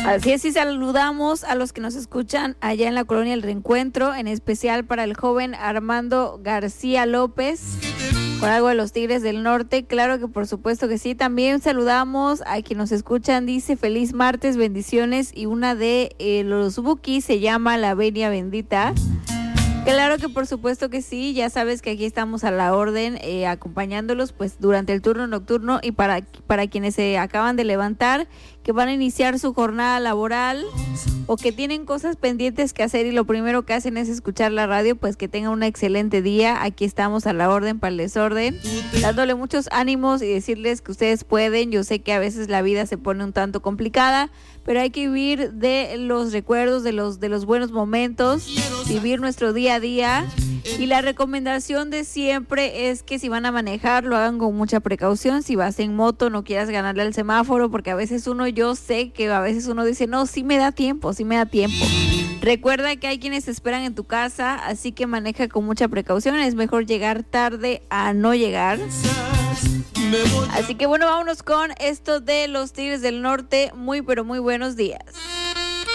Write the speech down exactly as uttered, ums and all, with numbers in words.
Así es, y saludamos a los que nos escuchan allá en la colonia El Reencuentro, en especial para el joven Armando García López, con algo de los Tigres del Norte. Claro que por supuesto que sí. También saludamos a quienes nos escuchan, dice feliz martes, bendiciones, y una de eh, los Bukis se llama La Venia Bendita. Claro que por supuesto que sí, ya sabes que aquí estamos a la orden, eh, acompañándolos pues durante el turno nocturno, y para, para quienes se acaban de levantar, que van a iniciar su jornada laboral o que tienen cosas pendientes que hacer y lo primero que hacen es escuchar la radio, pues que tengan un excelente día. Aquí estamos a la orden para el desorden, dándole muchos ánimos y decirles que ustedes pueden. Yo sé que a veces la vida se pone un tanto complicada, pero hay que vivir de los recuerdos, de los, de los buenos momentos, vivir nuestro día a día. Y la recomendación de siempre es que si van a manejar, lo hagan con mucha precaución. Si vas en moto, no quieras ganarle al semáforo, porque a veces uno, yo sé que a veces uno dice, no, sí me da tiempo, sí me da tiempo. Recuerda que hay quienes esperan en tu casa, así que maneja con mucha precaución. Es mejor llegar tarde a no llegar. Así que bueno, vámonos con esto de los Tigres del Norte. Muy, pero muy buenos días.